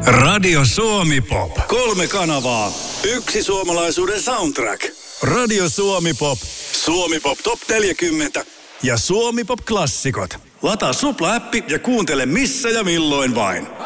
Radio Suomi Pop. 3 kanavaa. Yksi suomalaisuuden soundtrack. Radio Suomi Pop. Suomi Pop Top 40. Ja Suomi Pop Klassikot. Lataa Supla-appi ja kuuntele missä ja milloin vain.